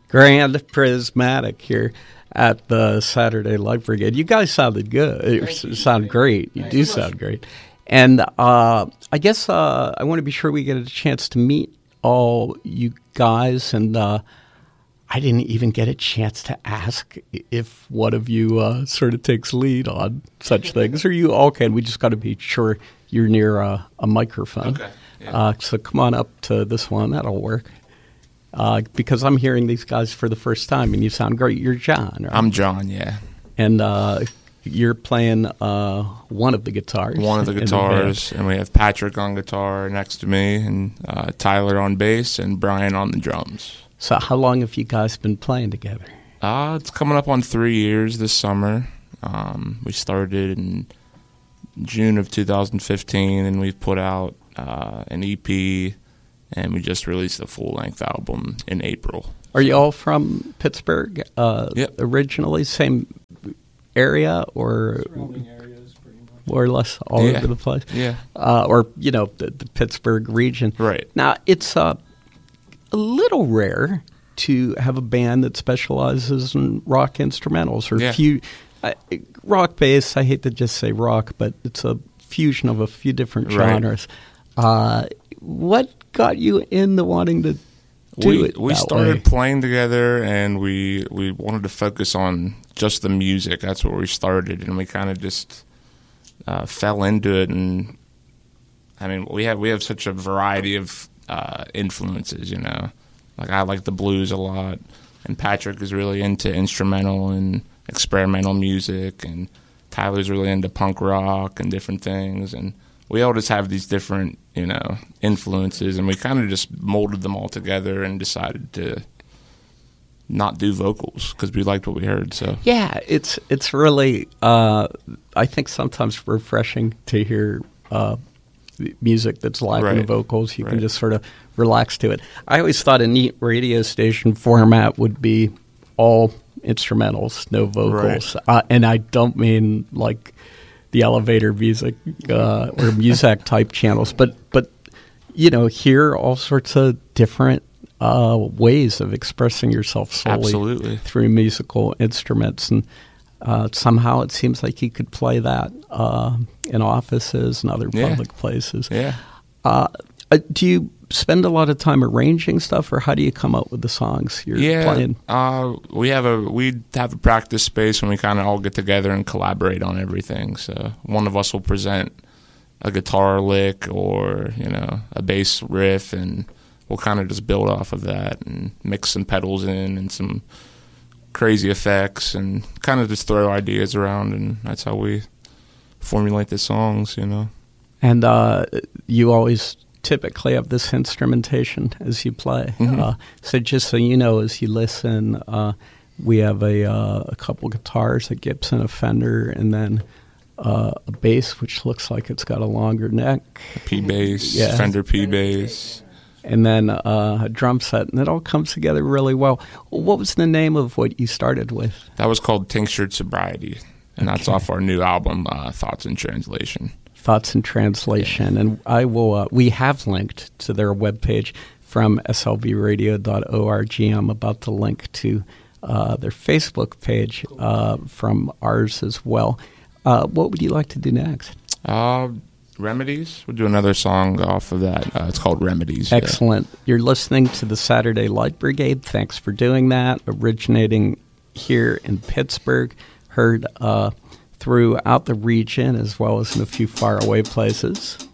Grand Prismatic here at the Saturday Light Brigade. You guys sounded good. You sound great. You do sound great. And I guess I want to be sure we get a chance to meet all you guys. And I didn't even get a chance to ask if one of you sort of takes lead on such things. Or you all can. We just got to be sure you're near a microphone. Okay. Yeah. So come on up to this one. That'll work. Because I'm hearing these guys for the first time, and you sound great. You're John, right? I'm John, yeah. And you're playing one of the guitars. One of the guitars, and we have Patrick on guitar next to me, and Tyler on bass, and Brian on the drums. So how long have you guys been playing together? It's coming up on 3 years this summer. We started in June of 2015, and we've put out an EP, and we just released a full-length album in April. Are you all from Pittsburgh Yep. originally? Same area or Surrounding areas, pretty much. more or less all over the place? Yeah. Or, the Pittsburgh region. Right. Now, it's a little rare to have a band that specializes in rock instrumentals or rock bass. I hate to just say rock, but it's a fusion of a few different genres. What got you into wanting to do it? We started playing together, and we wanted to focus on just the music. That's where we started, and we kind of just fell into it. And I mean, we have such a variety of influences, you know. Like I like the blues a lot, and Patrick is really into instrumental and experimental music, and Tyler's really into punk rock and different things, and we all just have these different, you know, influences, and we kind of just molded them all together and decided to not do vocals because we liked what we heard. So yeah, it's really I think sometimes refreshing to hear music that's lacking the vocals. You can just sort of relax to it. I always thought a neat radio station format would be all instrumentals, no vocals, and I don't mean like the elevator music or Muzak type channels, but you know, hear all sorts of different ways of expressing yourself solely through musical instruments, and somehow it seems like you could play that in offices and other public places. Yeah. Do you spend a lot of time arranging stuff, or how do you come up with the songs you're playing? We have a practice space, and we kind of all get together and collaborate on everything. So one of us will present a guitar lick or, you know, a bass riff, and we'll kind of just build off of that and mix some pedals in and some crazy effects and kind of just throw ideas around, and that's how we formulate the songs, you know. And you always typically have this instrumentation as you play. Mm-hmm. So just so you know, as you listen, we have a couple guitars, a Gibson, a Fender, and then a bass, which looks like it's got a longer neck. A P-bass, Fender P-bass. And then a drum set, and it all comes together really well. What was the name of what you started with? That was called Tinctured Sobriety, and that's off our new album, Thoughts in Translation. Thoughts in Translation, and I will. We have linked to their webpage from slbradio.org. I'm about to link to their Facebook page from ours as well. What would you like to do next? Remedies. We'll do another song off of that. It's called Remedies. Excellent. Yeah. You're listening to the Saturday Light Brigade. Thanks for doing that. Originating here in Pittsburgh, heard throughout the region as well as in a few faraway places.